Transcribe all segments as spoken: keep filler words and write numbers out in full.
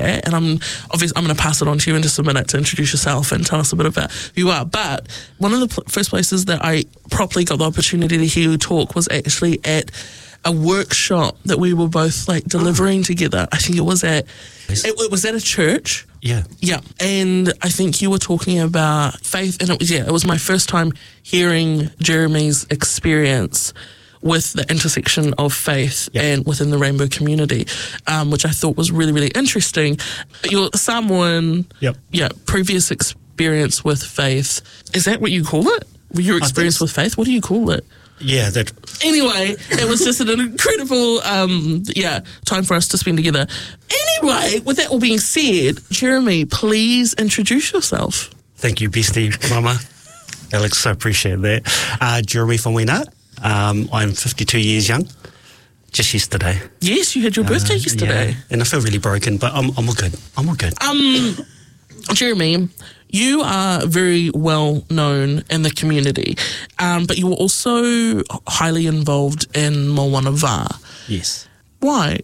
that, and I'm obviously I'm going to pass it on to you in just a minute to introduce yourself and tell us a bit about who you are. But one of the pl- first places that I properly got the opportunity to hear you talk was actually at a workshop that we were both like delivering oh. together. I think it was at it, it was at a church. Yeah. Yeah. And I think you were talking about faith, and it was yeah, it was my first time hearing Jeremy's experience with the intersection of faith yep. and within the rainbow community, um, which I thought was really, really interesting. You're someone, yep. yeah, previous experience with faith. Is that what you call it? Your experience with faith? What do you call it? Yeah, that. Anyway, it was just an incredible, um, yeah, time for us to spend together. Anyway, with that all being said, Jeremy, please introduce yourself. Thank you, bestie, Mama. Alex, I appreciate that. Uh, Jeremy from Wina. Um, I'm fifty-two years young. Just yesterday. Yes, you had your birthday uh, yesterday. Yeah, and I feel really broken, but I'm, I'm all good. I'm all good. Um, Jeremy, you are very well known in the community, um, but you were also highly involved in Moana Wā. Yes. Why?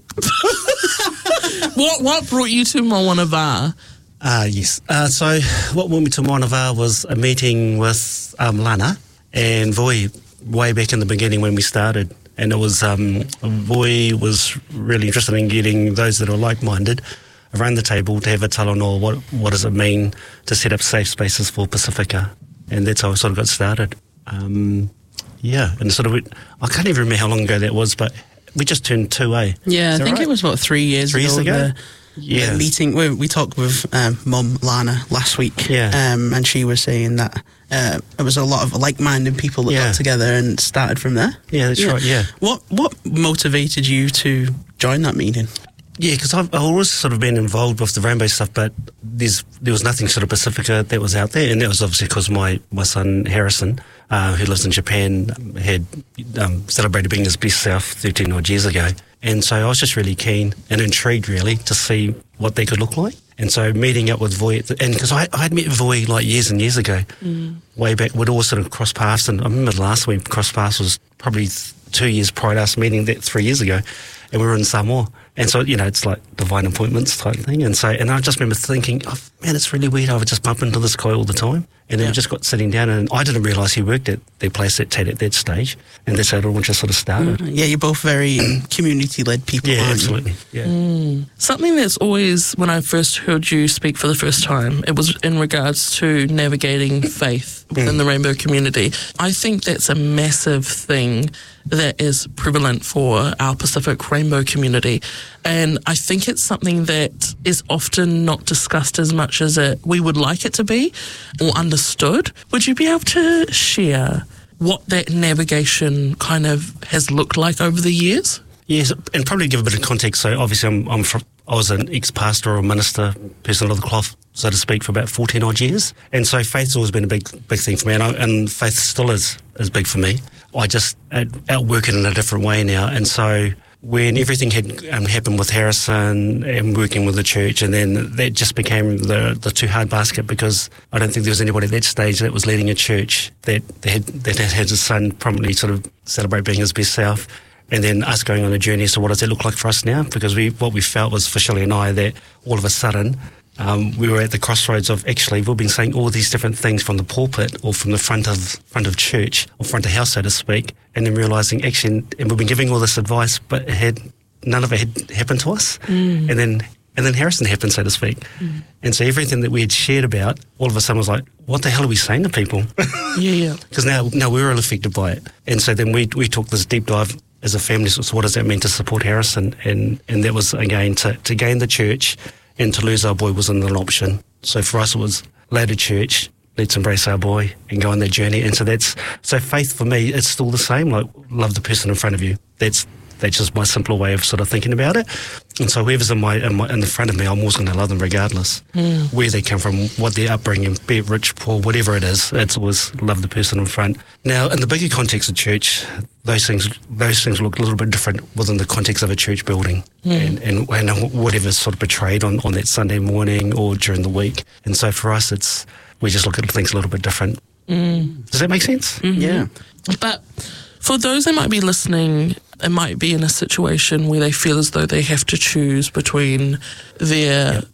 what What brought you to Moana Wā? Uh, yes. Uh, so what brought me to Moana Wā was a meeting with um, Lana and Voi way back in the beginning when we started. And it was, um, Voi was really interested in getting those that are like-minded around the table to have a talanoa. What what does it mean to set up safe spaces for Pacifica? And that's how I sort of got started. Um, yeah, and sort of, I can't even remember how long ago that was, but we just turned two, eh? Yeah, I think right? it was about three years three ago. Years ago? The, yeah. the meeting, we, we talked with um, Mum Lana last week, yeah. um, and she was saying that uh, it was a lot of like-minded people that yeah. got together and started from there. Yeah, that's yeah. right, yeah. What, what motivated you to join that meeting? Yeah, because I've, I've always sort of been involved with the rainbow stuff, but there's there was nothing sort of Pacifica that was out there, and that was obviously because my, my son Harrison, uh, who lives in Japan, had um, celebrated being his best self thirteen odd years ago, and so I was just really keen and intrigued really to see what they could look like, and so meeting up with Voi, and because I I'd met Voi like years and years ago, mm. way back, we'd all sort of cross paths, and I remember the last time we crossed paths was probably th- two years prior to us meeting that three years ago. And we were in Samoa. And so, you know, it's like divine appointments type thing. And so, and I just remember thinking, oh, man, it's really weird. I would just bump into this guy all the time. And then yeah. we just got sitting down, and I didn't realise he worked at their place at Tate at that stage. And that's how it all just sort of started. Mm, yeah, you're both very community-led people, yeah, aren't absolutely. you? Yeah. Mm. Something that's always, when I first heard you speak for the first time, it was in regards to navigating faith within mm. the rainbow community. I think that's a massive thing that is prevalent for our Pacific rainbow community. And I think it's something that is often not discussed as much as it, we would like it to be or understood. Would you be able to share what that navigation kind of has looked like over the years? Yes, and probably give a bit of context. So obviously I'm, I'm from, I was an ex-pastor or minister, person of the cloth, so to speak, for about fourteen odd years. And so faith's always been a big big thing for me, and, I, and faith still is, is big for me. I just outwork it in a different way now. And so when everything had um, happened with Harrison and working with the church, and then that just became the the too hard basket, because I don't think there was anybody at that stage that was leading a church that, that, had, that had had his son prominently sort of celebrate being his best self. And then us going on a journey, so what does it look like for us now? Because we what we felt was, for Shelley and I, that all of a sudden um, we were at the crossroads of, actually, we've been saying all these different things from the pulpit or from the front of front of church or front of house, so to speak, and then realising, actually, and we've been giving all this advice, but it had none of it had happened to us. Mm. And then and then Harrison happened, so to speak. Mm. And so everything that we had shared about, all of a sudden was like, what the hell are we saying to people? Yeah, yeah. Because now, now we were all affected by it. And so then we we took this deep dive as a family. So what does that mean to support Harrison? And and that was, again, to, to gain the church, and to lose our boy wasn't an option. So for us it was lay to church, let's embrace our boy and go on that journey. And so that's, so faith for me, it's still the same, like love the person in front of you. That's that's just my simpler way of sort of thinking about it. And so whoever's in my in, my, in the front of me, I'm always going to love them regardless. Mm. Where they come from, what their upbringing, be it rich, poor, whatever it is, it's always love the person in front. Now, in the bigger context of church, those things those things look a little bit different within the context of a church building, mm. and, and, and whatever's sort of portrayed on, on that Sunday morning or during the week. And so for us, it's we just look at things a little bit different. Mm. Does that make sense? Mm-hmm. Yeah. But for those that might be listening, they might be in a situation where they feel as though they have to choose between their yep.